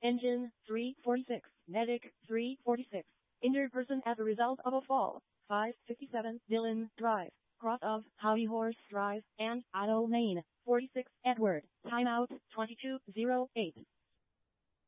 Engine 346. Medic 346. Injured person as a result of a fall. 557 Dillon Drive. Cross of Hobby Horse Drive and Otto Lane. 46 Edward. Timeout 22:08.